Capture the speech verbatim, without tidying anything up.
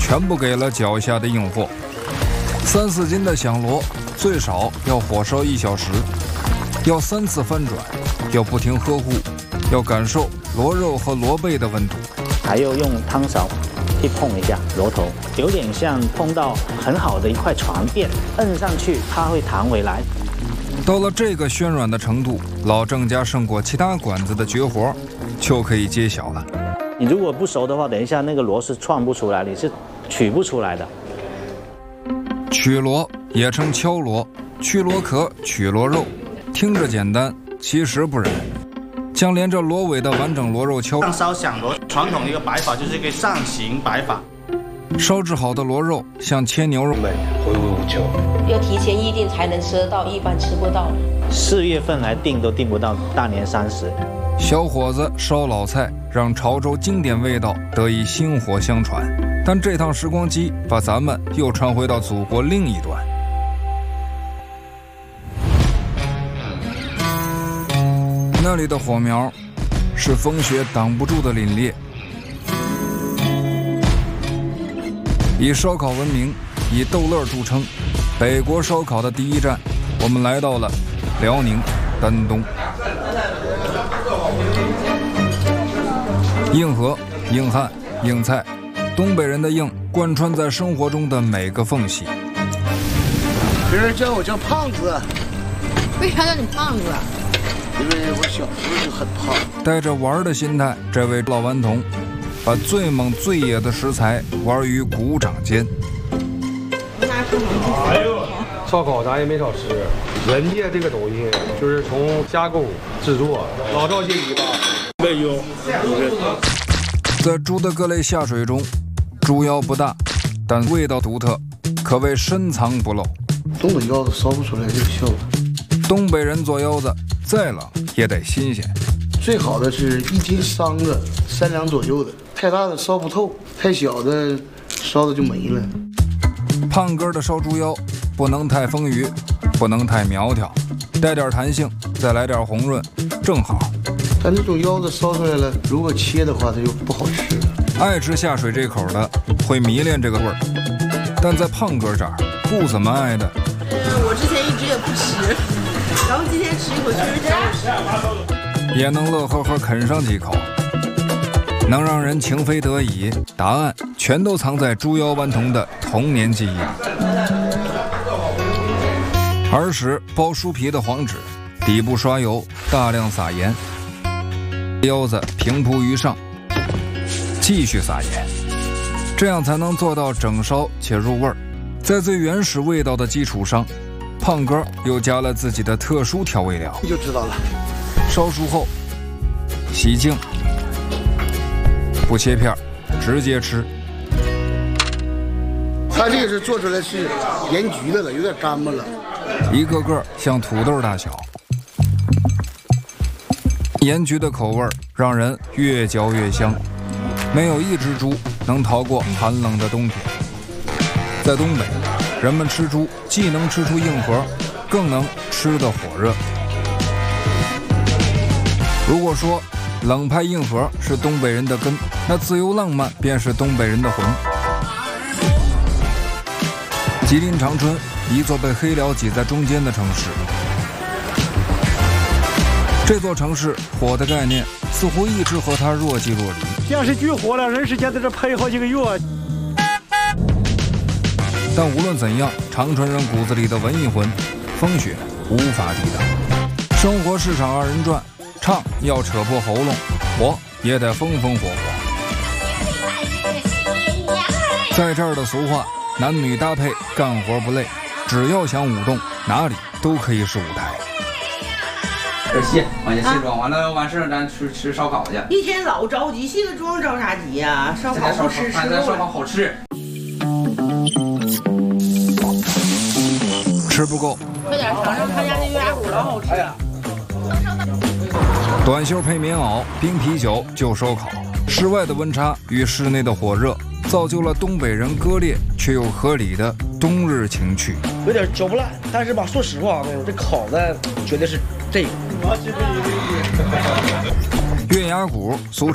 全部给了脚下的硬货。三四斤的响螺最少要火烧一小时，要三次翻转，要不停呵护，要感受螺肉和螺背的温度， 还要用汤勺去碰一下螺头，有点像碰到很好的一块床垫，摁上去它会弹回来。 到了这个暄软的程度，老郑家胜过其他馆子的绝活就可以揭晓了。 你如果不熟的话，等一下那个螺是串不出来，你是取不出来的。 取螺也称敲螺，去螺壳取螺肉，听着简单，其实不然。将连着螺尾的完整螺肉敲上烧响螺，传统的一个摆法就是一个上行摆法。 烧制好的螺肉像切牛肉， 回味无穷。 要提前预定才能吃得到，一般吃不到。 四月份来订都订不到大年三十。 小伙子烧老菜，让潮州经典味道得以薪火相传。但这趟时光机把咱们又传回到祖国另一端。那里的火苗是风雪挡不住的凛冽。以烧烤闻名，以逗乐著称，北国烧烤的第一站，我们来到了辽宁丹东。硬核、硬汉、硬菜，东北人的硬贯穿在生活中的每个缝隙。 别人叫我叫胖子。 为啥叫你胖子？ 因为我小时候就很胖。 带着玩的心态，这位老顽童把最猛最野的食材玩于股掌间。 哎呦，烧烤咱也没少吃，人家这个东西就是从加工制作，老少皆宜吧。没有。 在猪的各类下水中，猪腰不大，但味道独特，可谓深藏不露。 东北腰子烧不出来这个效果。 东北人做腰子，再冷也得新鲜。 最好的是一斤三个，三两左右的，太大的烧不透，太小的烧的就没了。 胖哥的烧猪腰不能太丰腴，不能太苗条，带点弹性，再来点红润，正好。 但这种腰子烧出来了，如果切的话，它就不好吃了。 爱吃下水这口的会迷恋这个味儿，但在胖哥这儿不怎么爱的。 我之前一直也不吃，然后今天吃一口确实挺好吃， 也能乐呵呵啃上几口，能让人情非得已。答案全都藏在猪腰顽童的童年记忆。儿时包酥皮的黄纸，底部刷油，大量撒盐，腰子平铺于上，继续撒盐，这样才能做到整烧且入味儿。在最原始味道的基础上，胖哥又加了自己的特殊调味料， 你就知道了。 烧熟后洗净，不切片，直接吃。 它这个是做出来是盐焗的了，有点干巴了， 一个个像土豆大小。盐焗的口味让人越嚼越香，没有一只猪能逃过寒冷的冬天。在东北，人们吃猪既能吃出硬核，更能吃得火热。如果说冷派硬核是东北人的根，那自由浪漫便是东北人的魂。吉林长春，一座被黑辽挤在中间的城市。这座城市火的概念似乎一直和它若即若离。 电视剧火了，人世间在这拍好几个月。 但无论怎样，长春人骨子里的文艺魂，风雪无法抵挡。生活市场二人转，唱要扯破喉咙，活也得风风火火。在这儿的俗话，男女搭配，干活不累，只要想舞动，哪里都可以是舞台。 这卸，往下卸妆，完了完事咱去吃烧烤去。 一天老着急，卸个妆着啥急呀？烧烤好吃，吃肉。烧烤好吃。 吃不够， 快点尝尝他家那月牙骨，老好吃了。 短袖配棉袄，冰啤酒就烧烤。室外的温差与室内的火热，造就了东北人割裂却又合理的冬日情趣。 有点嚼不烂，但是吧，说实话，这烤的绝对是这个。 月牙骨俗称